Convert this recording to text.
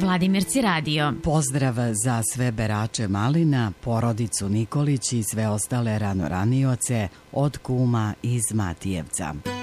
Vladimirci radio. Pozdrav za sve berače malina, porodicu Nikolić i sve ostale ranoranioce od kuma iz Matijevca.